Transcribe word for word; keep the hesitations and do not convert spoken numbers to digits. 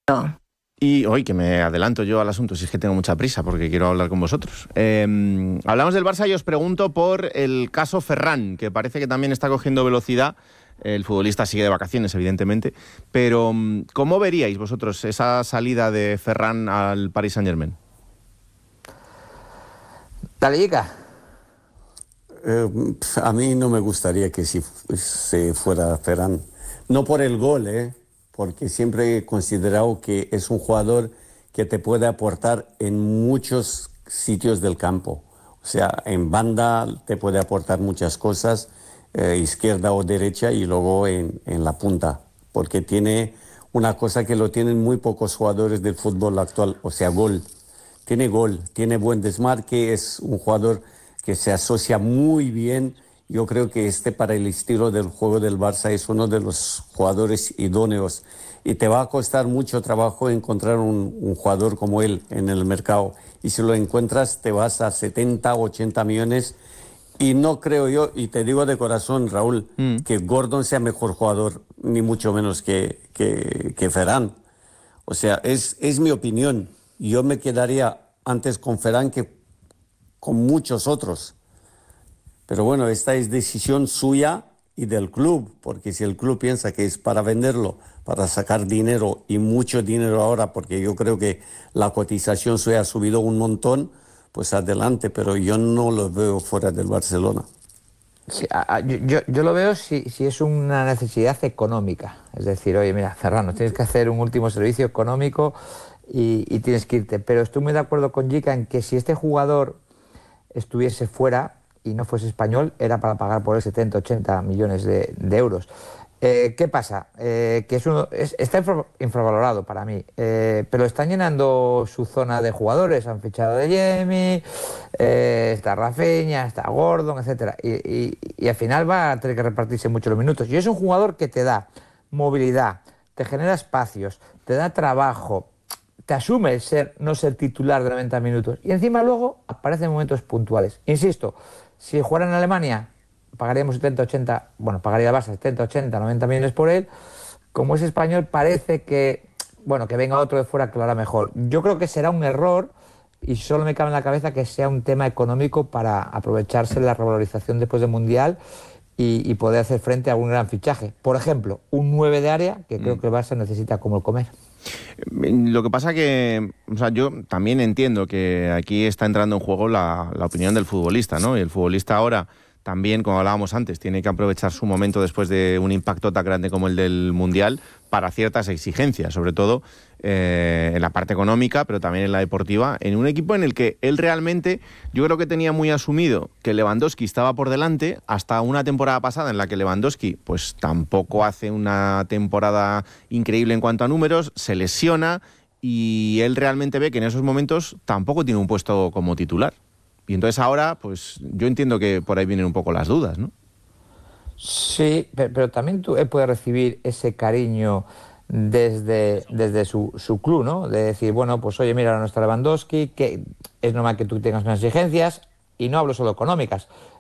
No. Y hoy que me adelanto yo al asunto, si es que tengo mucha prisa porque quiero hablar con vosotros. Eh, hablamos del Barça y os pregunto por el caso Ferran, que parece que también está cogiendo velocidad. El futbolista sigue de vacaciones, evidentemente. Pero ¿cómo veríais vosotros esa salida de Ferran al Paris Saint-Germain? Dale, Ica. Eh, a mí no me gustaría que si se fuera Ferran. No por el gol, ¿eh? Porque siempre he considerado que es un jugador que te puede aportar en muchos sitios del campo. O sea, en banda te puede aportar muchas cosas, eh, izquierda o derecha, y luego en, en la punta. Porque tiene una cosa que lo tienen muy pocos jugadores del fútbol actual, o sea, gol. Tiene gol, tiene buen desmarque, es un jugador que se asocia muy bien. Yo creo que este, para el estilo del juego del Barça, es uno de los jugadores idóneos. Y te va a costar mucho trabajo encontrar un, un jugador como él en el mercado. Y si lo encuentras, te vas a setenta, ochenta millones. Y no creo yo, y te digo de corazón, Raúl, mm. que Gordon sea mejor jugador, ni mucho menos que, que, que Ferran. O sea, es, es mi opinión. Yo me quedaría antes con Ferran que con muchos otros. Pero bueno, esta es decisión suya y del club, porque si el club piensa que es para venderlo, para sacar dinero, y mucho dinero ahora, porque yo creo que la cotización suya ha subido un montón, pues adelante, pero yo no lo veo fuera del Barcelona. Sí, a, a, yo, yo lo veo si, si es una necesidad económica. Es decir, oye, mira, Ferran, tienes que hacer un último servicio económico y, y tienes que irte. Pero estoy muy de acuerdo con Jica en que si este jugador estuviese fuera y no fuese español, era para pagar por él setenta, ochenta millones de, de euros. Eh, ¿Qué pasa? Eh, que es uno, es, está infra, infravalorado para mí, eh, pero están llenando su zona de jugadores. Han fichado de Jemi, eh, está Rafinha, está Gordon, etcétera. Y, y, y al final va a tener que repartirse mucho los minutos. Y es un jugador que te da movilidad, te genera espacios, te da trabajo, te asume ser, no ser titular de noventa minutos. Y encima luego aparece en momentos puntuales. Insisto, si jugara en Alemania, pagaríamos setenta, ochenta, bueno, pagaría el Barça setenta, ochenta, noventa millones por él. Como es español, parece que, bueno, que venga otro de fuera que lo hará mejor. Yo creo que será un error, y solo me cabe en la cabeza que sea un tema económico para aprovecharse de la revalorización después del Mundial y, y poder hacer frente a un gran fichaje. Por ejemplo, un nueve de área, que creo que el Barça necesita como el comer. Lo que pasa que, o sea, yo también entiendo que aquí está entrando en juego la, la opinión del futbolista, ¿no? Y el futbolista ahora también, como hablábamos antes, tiene que aprovechar su momento después de un impacto tan grande como el del Mundial para ciertas exigencias, sobre todo eh, en la parte económica, pero también en la deportiva, en un equipo en el que él realmente, yo creo que tenía muy asumido que Lewandowski estaba por delante, hasta una temporada pasada en la que Lewandowski pues tampoco hace una temporada increíble en cuanto a números, se lesiona y él realmente ve que en esos momentos tampoco tiene un puesto como titular. Y entonces ahora, pues yo entiendo que por ahí vienen un poco las dudas, ¿no? Sí, pero, pero también tú él puede recibir ese cariño desde, desde su, su club, ¿no? De decir, bueno, pues oye, mira, nuestro Lewandowski, que es normal que tú tengas unas exigencias, y no hablo solo económicas.